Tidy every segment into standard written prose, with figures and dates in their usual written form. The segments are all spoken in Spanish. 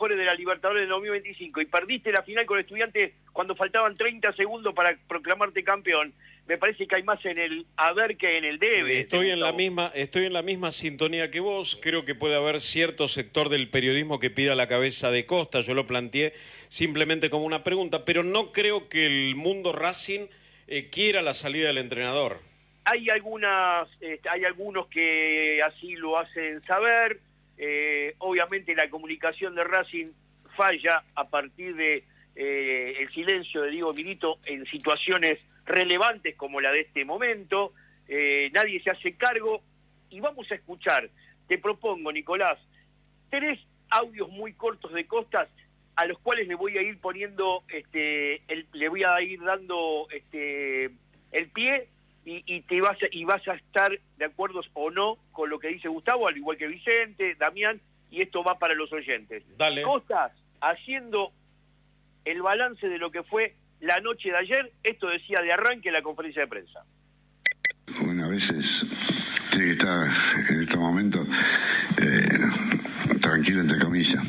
mejores de la Libertadores del 2025 y perdiste la final con Estudiantes cuando faltaban 30 segundos para proclamarte campeón, me parece que hay más en el haber que en el debe. Estoy en la misma sintonía que vos. Creo que puede haber cierto sector del periodismo que pida la cabeza de Costa. Yo lo planteé simplemente como una pregunta, pero no creo que el mundo Racing quiera la salida del entrenador. Hay algunos que así lo hacen saber. Obviamente la comunicación de Racing falla a partir de el silencio de Diego Milito en situaciones relevantes como la de este momento. Nadie se hace cargo y vamos a escuchar. Te propongo, Nicolás, 3 audios muy cortos de Costas a los cuales le voy a ir poniendo le voy a ir dando el pie y vas a estar de acuerdo o no con lo que dice Gustavo, al igual que Vicente, Damián, y esto va para los oyentes. Dale. Costas, haciendo el balance de lo que fue la noche de ayer, esto decía de arranque en la conferencia de prensa. Bueno, a veces tiene que estar en estos momentos tranquilo, entre comillas,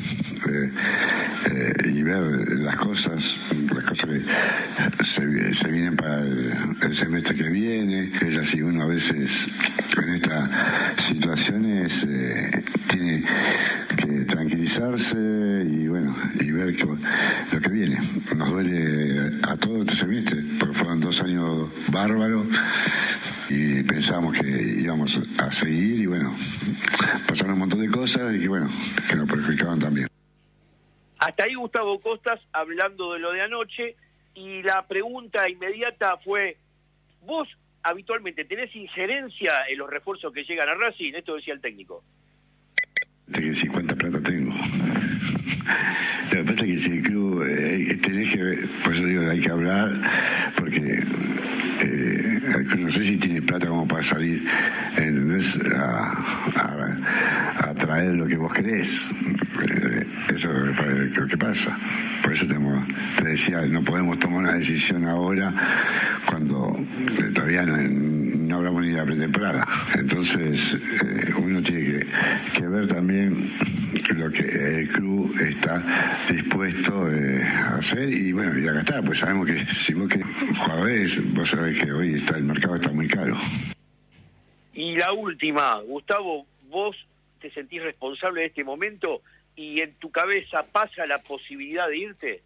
y ver las cosas que se vienen para el semestre que viene. Es así, uno a veces en estas situaciones tiene que tranquilizarse y bueno, y ver lo que viene. Nos duele a todo este semestre, porque fueron 2 años bárbaros y pensábamos que íbamos a seguir y bueno, pasaron un montón de cosas y que bueno, que nos perjudicaban también. Hasta ahí Gustavo Costas hablando de lo de anoche, y la pregunta inmediata fue: ¿vos habitualmente tenés injerencia en los refuerzos que llegan a Racing? Esto decía el técnico. Que decir cuánta plata tengo. Lo que pasa es que si el club tenés que ver, por eso digo, hay que hablar, porque no sé si tiene plata como para salir, ¿entendés? A traer lo que vos querés. Eso es lo que pasa. Por eso te decía, no podemos tomar una decisión ahora cuando todavía no hablamos ni de la pretemporada. Entonces uno tiene que ver también lo que el club está dispuesto a hacer, y bueno, y acá está, pues sabemos que si vos querés jugadores, vos sabés que hoy el mercado está muy caro. Y la última, Gustavo, vos te sentís responsable de este momento y en tu cabeza pasa la posibilidad de irte.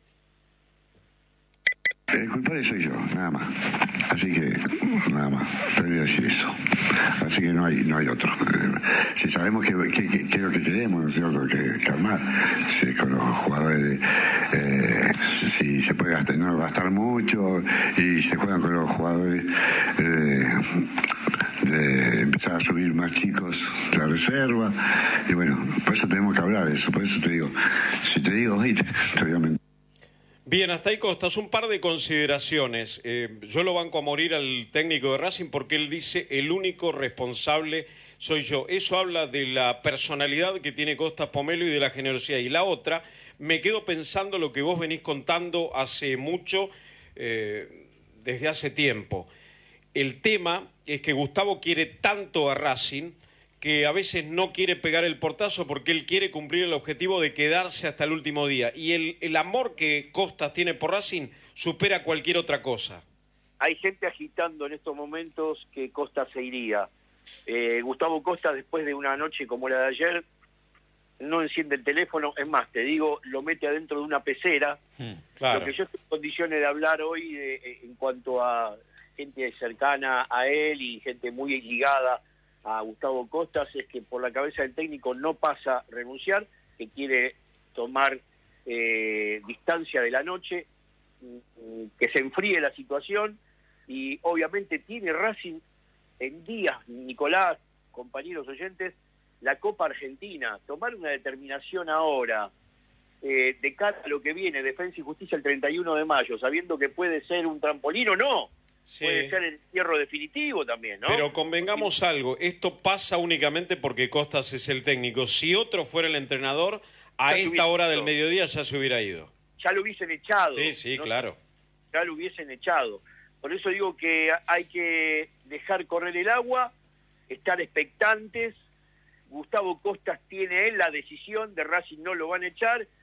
El culpable soy yo, nada más. Así que, nada más, te voy a decir eso. Así que no hay otro. Si sabemos qué es lo que queremos, ¿no es cierto? Que armar. Si con los jugadores, si se puede no gastar mucho, y se juegan con los jugadores de empezar a subir más chicos de la reserva. Y bueno, por eso tenemos que hablar de eso. Por eso te digo, si te digo, te voy a mentir. Bien, hasta ahí Costas, un par de consideraciones. Yo lo banco a morir al técnico de Racing porque él dice el único responsable soy yo. Eso habla de la personalidad que tiene Costas Pomelo y de la generosidad. Y la otra, me quedo pensando lo que vos venís contando hace mucho, desde hace tiempo. El tema es que Gustavo quiere tanto a Racing que a veces no quiere pegar el portazo porque él quiere cumplir el objetivo de quedarse hasta el último día. Y el amor que Costas tiene por Racing supera cualquier otra cosa. Hay gente agitando en estos momentos que Costas se iría. Gustavo Costas, después de una noche como la de ayer, no enciende el teléfono. Es más, te digo, lo mete adentro de una pecera. Claro. Lo que yo estoy en condiciones de hablar hoy en cuanto a gente cercana a él y gente muy ligada a Gustavo Costas es que por la cabeza del técnico no pasa renunciar, que quiere tomar distancia de la noche, que se enfríe la situación, y obviamente tiene Racing en días, Nicolás, compañeros oyentes, la Copa Argentina. Tomar una determinación ahora de cara a lo que viene, Defensa y Justicia el 31 de mayo, sabiendo que puede ser un trampolín o no. Sí. Puede ser el cierre definitivo también, ¿no? Pero convengamos algo, esto pasa únicamente porque Costas es el técnico. Si otro fuera el entrenador, a esta hora del mediodía ya se hubiera ido. Ya lo hubiesen echado. Sí, ¿no? Claro. Ya lo hubiesen echado. Por eso digo que hay que dejar correr el agua, estar expectantes. Gustavo Costas tiene él la decisión de Racing, no lo van a echar,